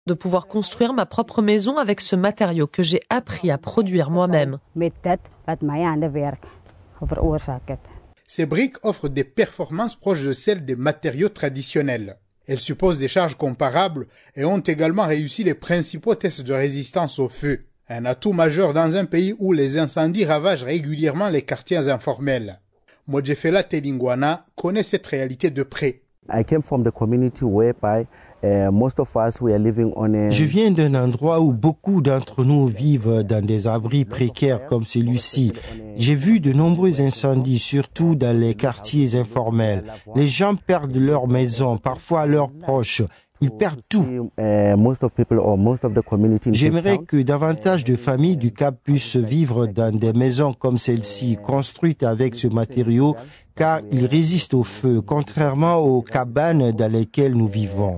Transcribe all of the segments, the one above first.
de pouvoir construire ma propre maison avec ce matériau que j'ai appris à produire moi-même. Ces briques offrent des performances proches de celles des matériaux traditionnels. Elles supposent des charges comparables et ont également réussi les principaux tests de résistance au feu. Un atout majeur dans un pays où les incendies ravagent régulièrement les quartiers informels. Mojefela Telingwana connaît cette réalité de près. Je viens d'un endroit où beaucoup d'entre nous vivent dans des abris précaires comme celui-ci. J'ai vu de nombreux incendies, surtout dans les quartiers informels. Les gens perdent leurs maisons, parfois leurs proches. Ils perdent tout. J'aimerais que davantage de familles du Cap puissent vivre dans des maisons comme celle-ci, construites avec ce matériau, car il résiste au feu, contrairement aux cabanes dans lesquelles nous vivons.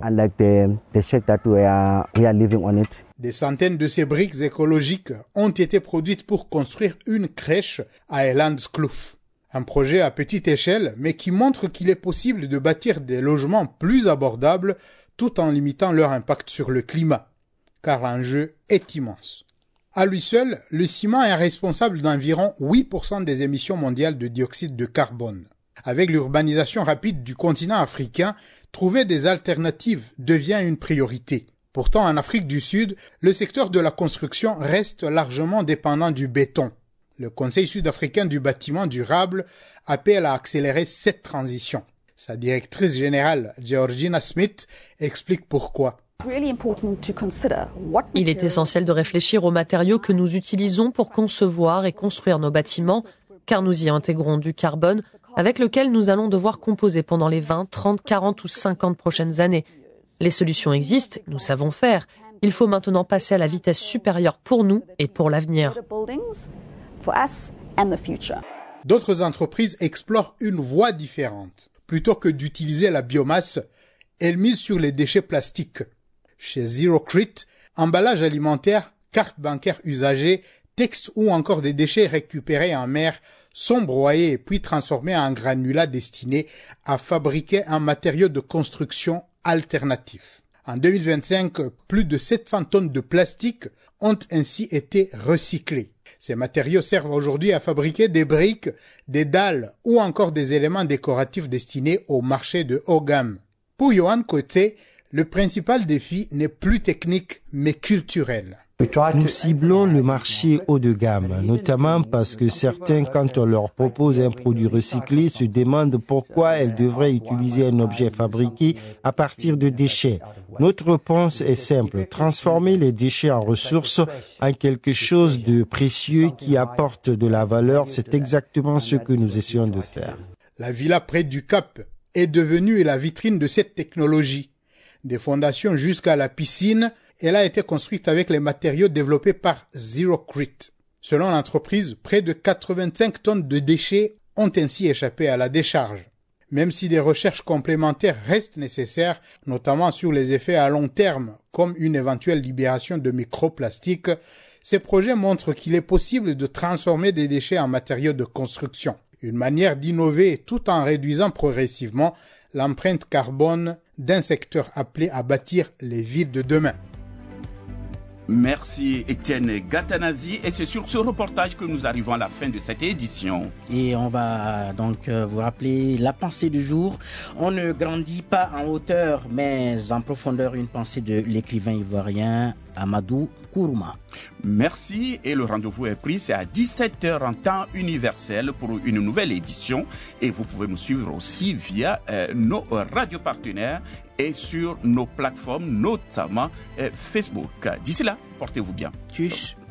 Des centaines de ces briques écologiques ont été produites pour construire une crèche à Elandskloof. Un projet à petite échelle, mais qui montre qu'il est possible de bâtir des logements plus abordables tout en limitant leur impact sur le climat, car l'enjeu est immense. À lui seul, le ciment est responsable d'environ 8% des émissions mondiales de dioxyde de carbone. Avec l'urbanisation rapide du continent africain, trouver des alternatives devient une priorité. Pourtant, en Afrique du Sud, le secteur de la construction reste largement dépendant du béton. Le Conseil sud-africain du bâtiment durable appelle à accélérer cette transition. Sa directrice générale, Georgina Smith, explique pourquoi. Il est essentiel de réfléchir aux matériaux que nous utilisons pour concevoir et construire nos bâtiments, car nous y intégrons du carbone avec lequel nous allons devoir composer pendant les 20, 30, 40 ou 50 prochaines années. Les solutions existent, nous savons faire. Il faut maintenant passer à la vitesse supérieure pour nous et pour l'avenir. D'autres entreprises explorent une voie différente. Plutôt que d'utiliser la biomasse, elles misent sur les déchets plastiques. Chez ZeroCrit, emballages alimentaires, cartes bancaires usagées, textes ou encore des déchets récupérés en mer sont broyés puis transformés en granulats destinés à fabriquer un matériau de construction alternatif. En 2025, plus de 700 tonnes de plastique ont ainsi été recyclées. Ces matériaux servent aujourd'hui à fabriquer des briques, des dalles ou encore des éléments décoratifs destinés au marché de haut gamme. Pour Johan Coetzee, le principal défi n'est plus technique mais culturel. Nous ciblons le marché haut de gamme, notamment parce que certains, quand on leur propose un produit recyclé, se demandent pourquoi elles devraient utiliser un objet fabriqué à partir de déchets. Notre réponse est simple, transformer les déchets en ressources, en quelque chose de précieux qui apporte de la valeur, c'est exactement ce que nous essayons de faire. La villa près du Cap est devenue la vitrine de cette technologie. Des fondations jusqu'à la piscine, elle a été construite avec les matériaux développés par ZeroCrit. Selon l'entreprise, près de 85 tonnes de déchets ont ainsi échappé à la décharge. Même si des recherches complémentaires restent nécessaires, notamment sur les effets à long terme, comme une éventuelle libération de microplastiques, ces projets montrent qu'il est possible de transformer des déchets en matériaux de construction. Une manière d'innover tout en réduisant progressivement l'empreinte carbone d'un secteur appelé à bâtir les villes de demain. Merci Étienne Gatanazi et c'est sur ce reportage que nous arrivons à la fin de cette édition. Et on va donc vous rappeler la pensée du jour. On ne grandit pas en hauteur mais en profondeur, une pensée de l'écrivain ivoirien Amadou Kourouma. Merci et le rendez-vous est pris, c'est à 17h en temps universel pour une nouvelle édition et vous pouvez me suivre aussi via nos radios partenaires et sur nos plateformes, notamment Facebook. D'ici là, portez-vous bien. Tchuss.